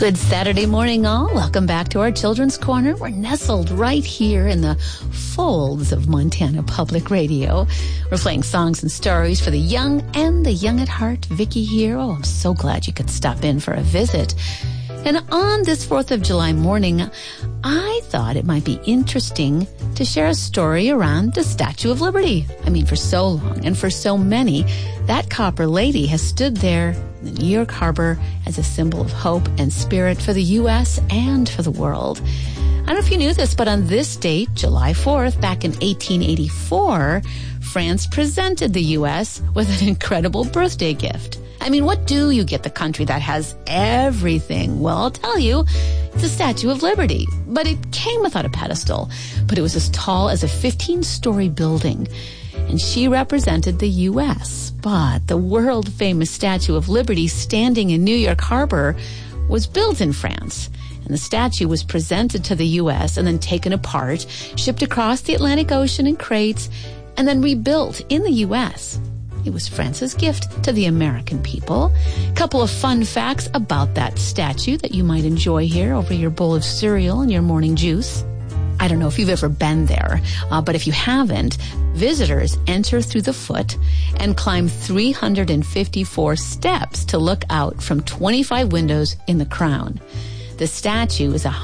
Good Saturday morning, all. Welcome back to our Children's Corner. We're nestled right here in the folds of Montana Public Radio. We're playing songs and stories for the young and the young at heart. Vicki here. Oh, I'm so glad you could stop in for a visit. And on this 4th of July morning, I thought it might be interesting to share a story around the Statue of Liberty. I mean, for so long and for so many, that copper lady has stood there in the New York Harbor as a symbol of hope and spirit for the U.S. and for the world. I don't know if you knew this, but on this date, July 4th, back in 1884, France presented the U.S. with an incredible birthday gift. I mean, what do you get the country that has everything? Well, I'll tell you, it's the Statue of Liberty. But it came without a pedestal. But it was as tall as a 15-story building. And she represented the U.S. But the world-famous Statue of Liberty standing in New York Harbor was built in France. And the statue was presented to the U.S. and then taken apart, shipped across the Atlantic Ocean in crates, and then rebuilt in the U.S. It was France's gift to the American people. A couple of fun facts about that statue that you might enjoy here over your bowl of cereal and your morning juice. I don't know if you've ever been there, but if you haven't, visitors enter through the foot and climb 354 steps to look out from 25 windows in the crown. The statue is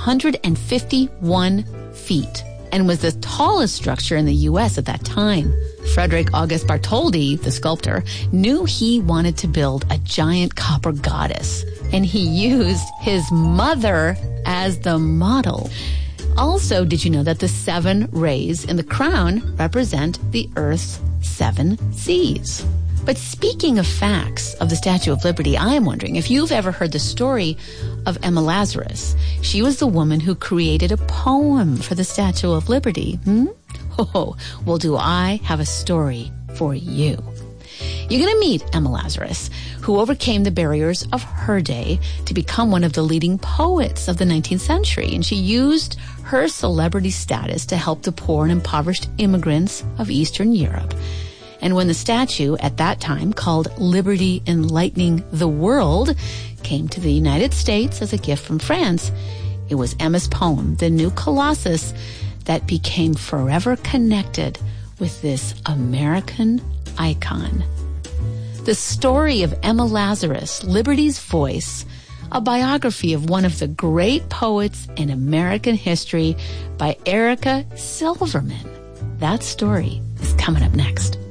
151 feet and was the tallest structure in the U.S. at that time. Frederick August Bartholdi, the sculptor, knew he wanted to build a giant copper goddess, and he used his mother as the model. Also, did you know that the 7 rays in the crown represent the Earth's 7 seas? But speaking of facts of the Statue of Liberty, I am wondering if you've ever heard the story of Emma Lazarus. She was the woman who created a poem for the Statue of Liberty. Oh, well, do I have a story for you. You're going to meet Emma Lazarus, who overcame the barriers of her day to become one of the leading poets of the 19th century. And she used her celebrity status to help the poor and impoverished immigrants of Eastern Europe. And when the statue at that time, called Liberty Enlightening the World, came to the United States as a gift from France, it was Emma's poem, The New Colossus, that became forever connected with this American icon. The story of Emma Lazarus, Liberty's Voice, a biography of one of the great poets in American history by Erica Silverman. That story is coming up next.